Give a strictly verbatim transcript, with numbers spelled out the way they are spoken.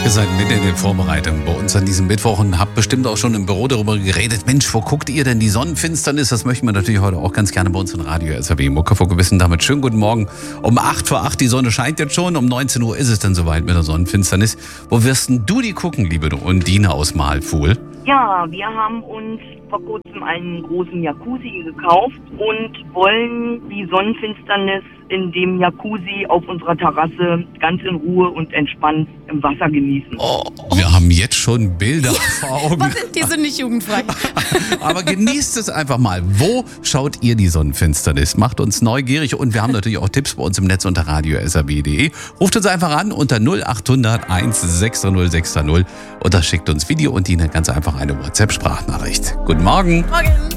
Ihr seid mitten in den Vorbereitungen bei uns an diesem Mittwoch und habt bestimmt auch schon im Büro darüber geredet. Mensch, wo guckt ihr denn die Sonnenfinsternis? Das möchten wir natürlich heute auch ganz gerne bei uns in Radio S R W Muckefuck wissen. Damit schönen guten Morgen. Um acht vor acht, die Sonne scheint jetzt schon. Um neunzehn Uhr ist es dann soweit mit der Sonnenfinsternis. Wo wirst denn du die gucken, liebe Undine aus Mahlpfuhl? Ja, wir haben uns vor kurzem einen großen Jacuzzi gekauft und wollen die Sonnenfinsternis in dem Jacuzzi auf unserer Terrasse ganz in Ruhe und entspannt im Wasser genießen. Oh, wir haben jetzt schon Bilder vor Augen. Was sind die sind nicht jugendfrei? Aber genießt es einfach mal. Wo schaut ihr die Sonnenfinsternis? Macht uns neugierig und wir haben natürlich auch Tipps bei uns im Netz unter radio s r w punkt d e. Ruft uns einfach an unter null acht hundert eins sechs null sechs null oder schickt uns Video und Dine ganz einfach eine WhatsApp-Sprachnachricht. Guten Morgen. Morgen.